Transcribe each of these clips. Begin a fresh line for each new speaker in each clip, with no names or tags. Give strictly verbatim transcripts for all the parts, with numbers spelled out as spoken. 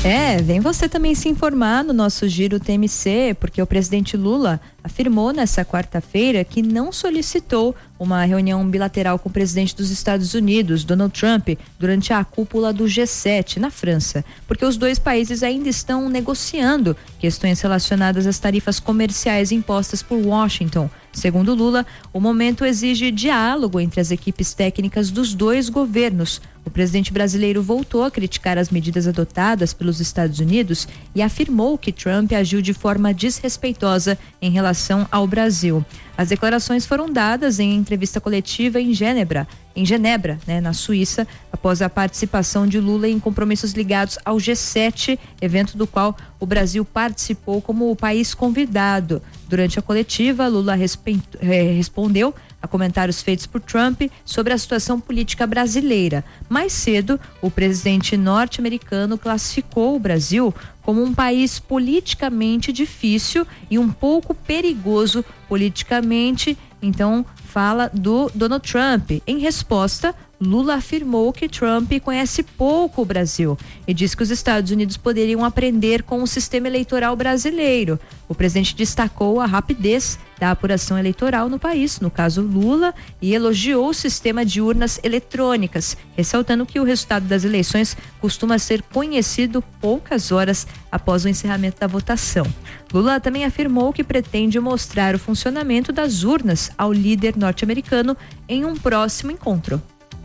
É, vem você também se informar no nosso Giro T M C, porque o presidente Lula afirmou nessa quarta-feira que não solicitou uma reunião bilateral com o presidente dos Estados Unidos, Donald Trump, durante a cúpula do G sete na França, porque os dois países ainda estão negociando questões relacionadas às tarifas comerciais impostas por Washington. Segundo Lula, o momento exige diálogo entre as equipes técnicas dos dois governos. O presidente brasileiro voltou a criticar as medidas adotadas pelos Estados Unidos e afirmou que Trump agiu de forma desrespeitosa em relação ao Brasil. As declarações foram dadas em entrevista coletiva em Genebra, em Genebra, né, na Suíça, após a participação de Lula em compromissos ligados ao G sete, evento do qual o Brasil participou como o país convidado. Durante a coletiva, Lula respeito, eh, respondeu a comentários feitos por Trump sobre a situação política brasileira. Mais cedo, o presidente norte-americano classificou o Brasil como um país politicamente difícil e um pouco perigoso politicamente. Então, fala do Donald Trump. Em resposta, Lula afirmou que Trump conhece pouco o Brasil e disse que os Estados Unidos poderiam aprender com o sistema eleitoral brasileiro. O presidente destacou a rapidez da apuração eleitoral no país, no caso Lula, e elogiou o sistema de urnas eletrônicas, ressaltando que o resultado das eleições costuma ser conhecido poucas horas após o encerramento da votação. Lula também afirmou que pretende mostrar o funcionamento das urnas ao líder norte-americano em um próximo encontro.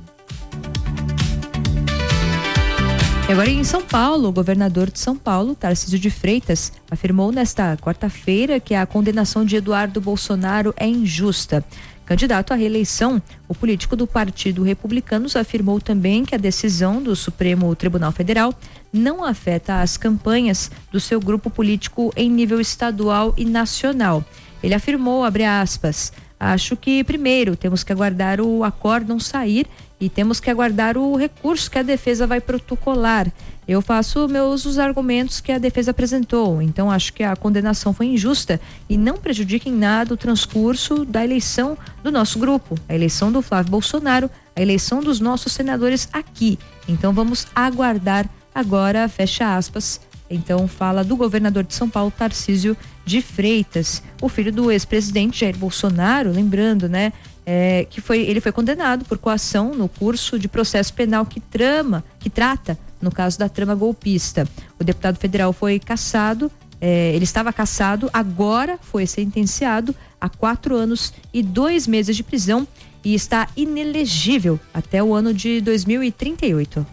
E agora em São Paulo, o governador de São Paulo, Tarcísio de Freitas, afirmou nesta quarta-feira que a condenação de Eduardo Bolsonaro é injusta. Candidato à reeleição, o político do Partido Republicanos afirmou também que a decisão do Supremo Tribunal Federal não afeta as campanhas do seu grupo político em nível estadual e nacional. Ele afirmou, abre aspas, acho que primeiro temos que aguardar o acórdão sair e temos que aguardar o recurso que a defesa vai protocolar. Eu faço meus os argumentos que a defesa apresentou, então acho que a condenação foi injusta e não prejudica em nada o transcurso da eleição do nosso grupo, a eleição do Flávio Bolsonaro, a eleição dos nossos senadores aqui. Então vamos aguardar agora, fecha aspas. Então fala do governador de São Paulo, Tarcísio de Freitas, o filho do ex-presidente Jair Bolsonaro, lembrando, né? É, que foi, ele foi condenado por coação no curso de processo penal que trama, que trata, no caso da trama golpista. O deputado federal foi cassado, é, ele estava cassado, agora foi sentenciado a quatro anos e dois meses de prisão e está inelegível até o ano de dois mil e trinta e oito.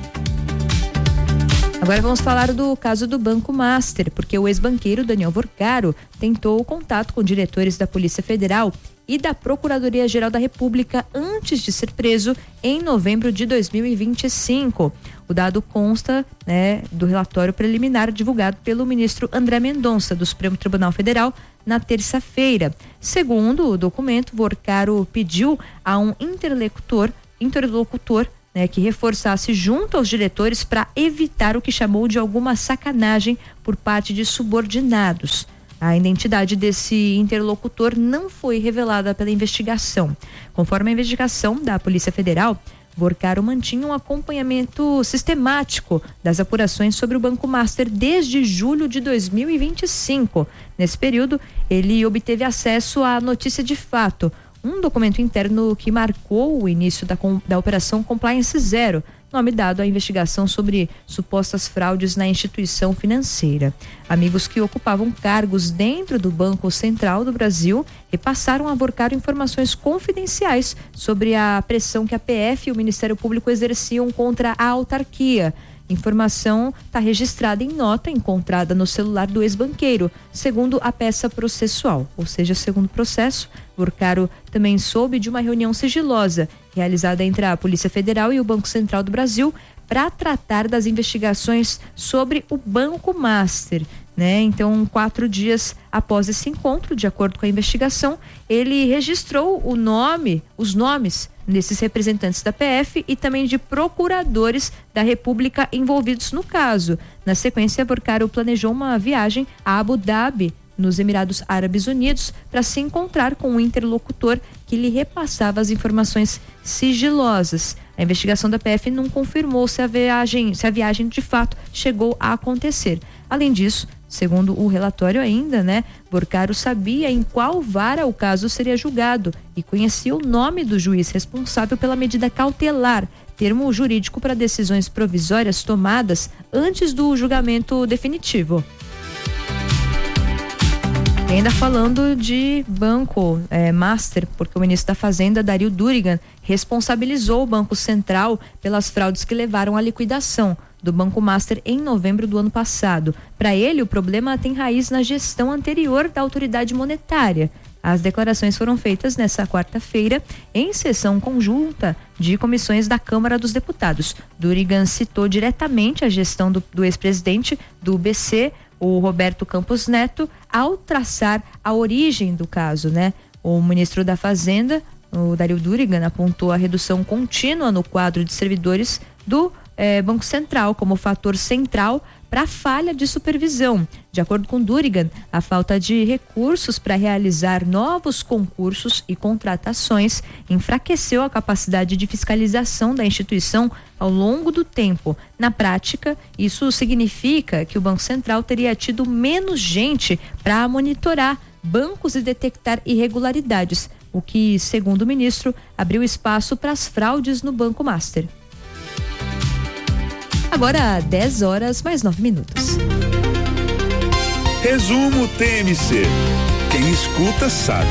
Agora vamos falar do caso do Banco Master, porque o ex-banqueiro Daniel Vorcaro tentou contato com diretores da Polícia Federal e da Procuradoria-Geral da República antes de ser preso em novembro de dois mil e vinte e cinco. O dado consta, né, do relatório preliminar divulgado pelo ministro André Mendonça, do Supremo Tribunal Federal, na terça-feira. Segundo o documento, Vorcaro pediu a um interlocutor, interlocutor né, que reforçasse junto aos diretores para evitar o que chamou de alguma sacanagem por parte de subordinados. A identidade desse interlocutor não foi revelada pela investigação. Conforme a investigação da Polícia Federal, Vorcaro mantinha um acompanhamento sistemático das apurações sobre o Banco Master desde julho de dois mil e vinte e cinco. Nesse período, ele obteve acesso à notícia de fato, um documento interno que marcou o início da, da Operação Compliance Zero, nome dado à investigação sobre supostas fraudes na instituição financeira. Amigos que ocupavam cargos dentro do Banco Central do Brasil repassaram a Vorcaro informações confidenciais sobre a pressão que a P F e o Ministério Público exerciam contra a autarquia. Informação está registrada em nota encontrada no celular do ex-banqueiro, segundo a peça processual, ou seja, segundo o processo, Vorcaro também soube de uma reunião sigilosa realizada entre a Polícia Federal e o Banco Central do Brasil para tratar das investigações sobre o Banco Master, né? Então, quatro dias após esse encontro, de acordo com a investigação, ele registrou o nome, os nomes desses representantes da P F e também de procuradores da República envolvidos no caso. Na sequência, Vorcaro planejou uma viagem a Abu Dhabi, nos Emirados Árabes Unidos, para se encontrar com um interlocutor que lhe repassava as informações sigilosas. A A investigação da P F não confirmou se a viagem, se a viagem de fato chegou a acontecer. Além disso, segundo o relatório ainda, né, Vorcaro sabia em qual vara o caso seria julgado e conhecia o nome do juiz responsável pela medida cautelar, termo jurídico para decisões provisórias tomadas antes do julgamento definitivo. E ainda falando de banco é, Master, porque o ministro da Fazenda, Dario Durigan, responsabilizou o Banco Central pelas fraudes que levaram à liquidação do Banco Master em novembro do ano passado. Para ele, o problema tem raiz na gestão anterior da autoridade monetária. As declarações foram feitas nesta quarta-feira em sessão conjunta de comissões da Câmara dos Deputados. Durigan citou diretamente a gestão do, do ex-presidente do B C, o Roberto Campos Neto, ao traçar a origem do caso, né? O ministro da Fazenda, o Dario Durigan, apontou a redução contínua no quadro de servidores do eh, Banco Central como fator central para a falha de supervisão. De acordo com Durigan, a falta de recursos para realizar novos concursos e contratações enfraqueceu a capacidade de fiscalização da instituição ao longo do tempo. Na prática, isso significa que o Banco Central teria tido menos gente para monitorar bancos e detectar irregularidades, o que, segundo o ministro, abriu espaço para as fraudes no Banco Master. Agora, dez horas mais nove minutos.
Resumo T M C. Quem escuta sabe.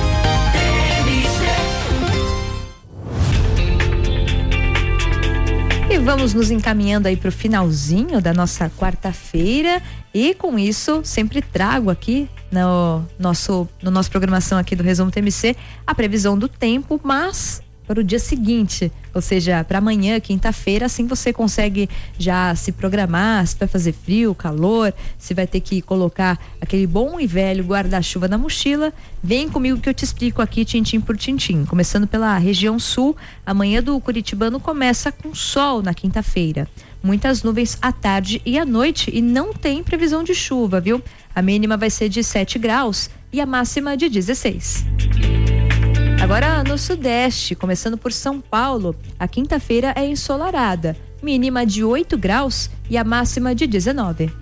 E vamos nos encaminhando aí para o finalzinho da nossa quarta-feira. E com isso, sempre trago aqui no nosso, no nosso programação aqui do Resumo T M C a previsão do tempo, mas para o dia seguinte, ou seja, para amanhã, quinta-feira, assim você consegue já se programar, se vai fazer frio, calor, se vai ter que colocar aquele bom e velho guarda-chuva na mochila. Vem comigo que eu te explico aqui tintim por tintim. Começando pela região sul, amanhã do Curitibano começa com sol na quinta-feira. Muitas nuvens à tarde e à noite e não tem previsão de chuva, viu? A mínima vai ser de sete graus e a máxima de dezesseis. Agora no sudeste, começando por São Paulo, a quinta-feira é ensolarada, mínima de oito graus e a máxima de dezenove.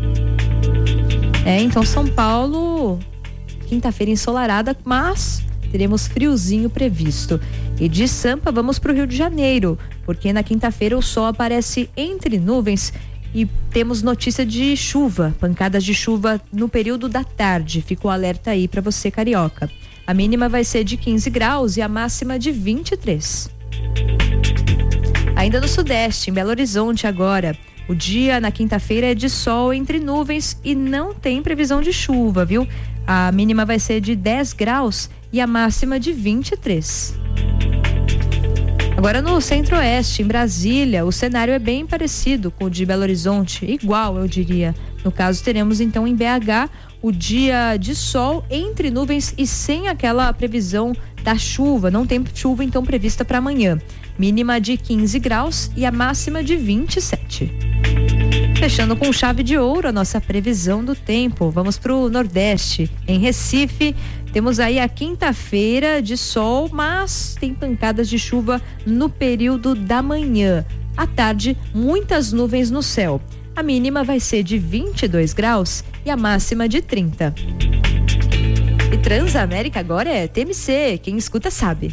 É, então São Paulo, quinta-feira ensolarada, mas teremos friozinho previsto. E de Sampa vamos para o Rio de Janeiro, porque na quinta-feira o sol aparece entre nuvens e temos notícia de chuva, pancadas de chuva no período da tarde. Fica o alerta aí para você, carioca. A mínima vai ser de quinze graus e a máxima de vinte e três. Ainda no sudeste, em Belo Horizonte agora, o dia na quinta-feira é de sol entre nuvens e não tem previsão de chuva, viu? A mínima vai ser de dez graus e a máxima de vinte e três. Agora no centro-oeste, em Brasília, o cenário é bem parecido com o de Belo Horizonte, igual eu diria. No caso, teremos então em B H o dia de sol entre nuvens e sem aquela previsão da chuva. Não tem chuva então prevista para amanhã. Mínima de quinze graus e a máxima de vinte e sete. Fechando com chave de ouro a nossa previsão do tempo. Vamos para o Nordeste. Em Recife, temos aí a quinta-feira de sol, mas tem pancadas de chuva no período da manhã. À tarde, muitas nuvens no céu. A mínima vai ser de vinte e dois graus e a máxima de trinta. E Transamérica agora é T M C, quem escuta sabe.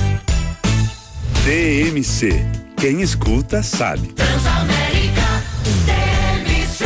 T M C, quem escuta sabe.
Transamérica, T M C.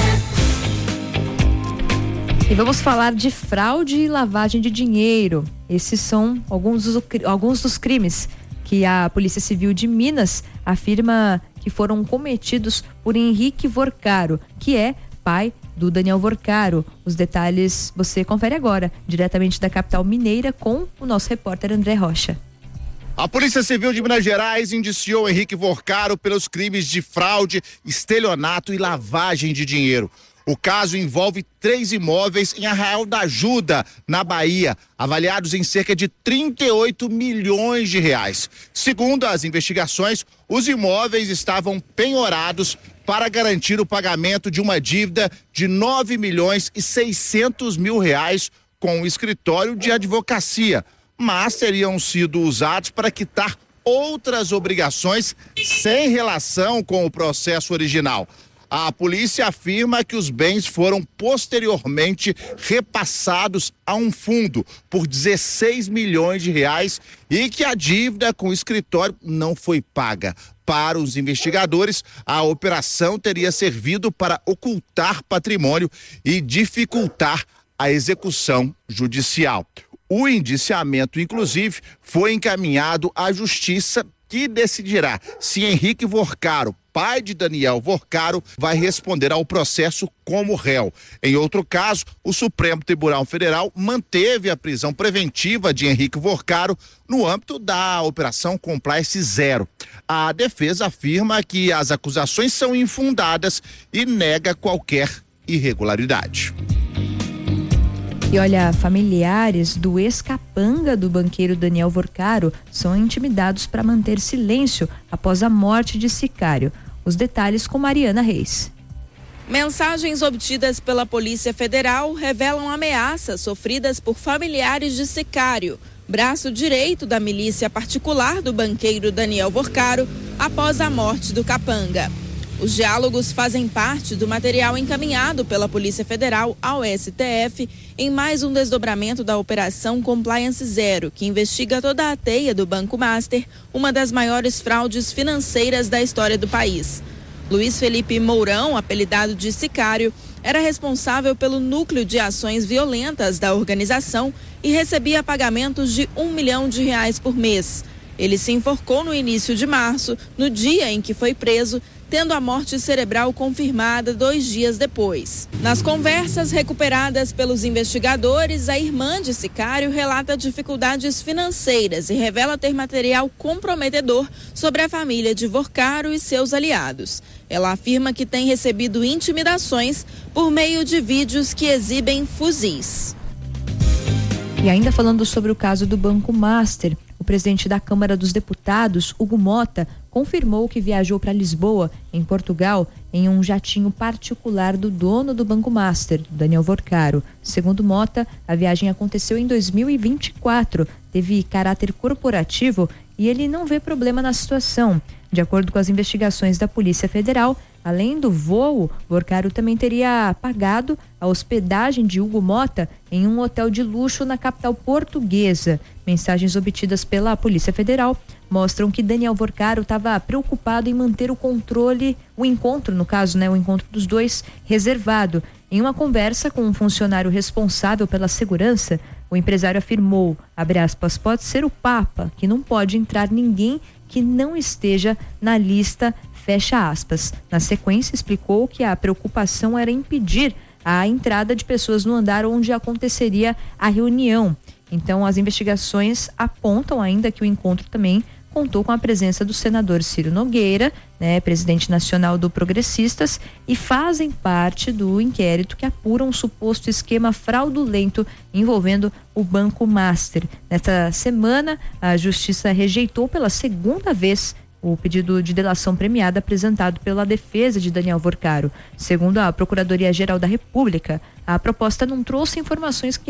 E vamos falar de fraude e lavagem de dinheiro. Esses são alguns dos, alguns dos crimes que a Polícia Civil de Minas afirma que foram cometidos por Henrique Vorcaro, que é pai do Daniel Vorcaro. Os detalhes você confere agora, diretamente da capital mineira, com o nosso repórter André Rocha.
A Polícia Civil de Minas Gerais indiciou Henrique Vorcaro pelos crimes de fraude, estelionato e lavagem de dinheiro. O caso envolve três imóveis em Arraial da Ajuda, na Bahia, avaliados em cerca de trinta e oito milhões de reais. Segundo as investigações, os imóveis estavam penhorados para garantir o pagamento de uma dívida de nove milhões e seiscentos mil reais com o escritório de advocacia, mas teriam sido usados para quitar outras obrigações sem relação com o processo original. A polícia afirma que os bens foram posteriormente repassados a um fundo por dezesseis milhões de reais e que a dívida com o escritório não foi paga. Para os investigadores, a operação teria servido para ocultar patrimônio e dificultar a execução judicial. O indiciamento, inclusive, foi encaminhado à Justiça, que decidirá se Henrique Vorcaro, pai de Daniel Vorcaro, vai responder ao processo como réu. Em outro caso, o Supremo Tribunal Federal manteve a prisão preventiva de Henrique Vorcaro no âmbito da Operação Compliance Zero. A defesa afirma que as acusações são infundadas e nega qualquer irregularidade.
E olha, familiares do ex-capanga do banqueiro Daniel Vorcaro são intimidados para manter silêncio após a morte de Sicário. Os detalhes com Mariana Reis.
Mensagens obtidas pela Polícia Federal revelam ameaças sofridas por familiares de Sicário, braço direito da milícia particular do banqueiro Daniel Vorcaro, após a morte do capanga. Os diálogos fazem parte do material encaminhado pela Polícia Federal ao S T F em mais um desdobramento da Operação Compliance Zero, que investiga toda a teia do Banco Master, uma das maiores fraudes financeiras da história do país. Luiz Felipe Mourão, apelidado de Sicário, era responsável pelo núcleo de ações violentas da organização e recebia pagamentos de um milhão de reais por mês. Ele se enforcou no início de março, no dia em que foi preso, tendo a morte cerebral confirmada dois dias depois. Nas conversas recuperadas pelos investigadores, a irmã de Sicário relata dificuldades financeiras e revela ter material comprometedor sobre a família de Vorcaro e seus aliados. Ela afirma que tem recebido intimidações por meio de vídeos que exibem fuzis.
E ainda falando sobre o caso do Banco Master, o presidente da Câmara dos Deputados, Hugo Mota, confirmou que viajou para Lisboa, em Portugal, em um jatinho particular do dono do Banco Master, Daniel Vorcaro. Segundo Mota, a viagem aconteceu em dois mil e vinte e quatro, teve caráter corporativo e ele não vê problema na situação. De acordo com as investigações da Polícia Federal, além do voo, Vorcaro também teria pagado a hospedagem de Hugo Mota em um hotel de luxo na capital portuguesa. Mensagens obtidas pela Polícia Federal mostram que Daniel Vorcaro estava preocupado em manter o controle, o encontro, no caso, né, o encontro dos dois, reservado. Em uma conversa com um funcionário responsável pela segurança, o empresário afirmou, abre aspas, pode ser o Papa, que não pode entrar ninguém que não esteja na lista, fecha aspas. Na sequência, explicou que a preocupação era impedir a entrada de pessoas no andar onde aconteceria a reunião. Então, as investigações apontam ainda que o encontro também contou com a presença do senador Ciro Nogueira, né, presidente nacional do Progressistas, e fazem parte do inquérito que apura um suposto esquema fraudulento envolvendo o Banco Master. Nesta semana, a Justiça rejeitou pela segunda vez o pedido de delação premiada apresentado pela defesa de Daniel Vorcaro. Segundo a Procuradoria-Geral da República, a proposta não trouxe informações que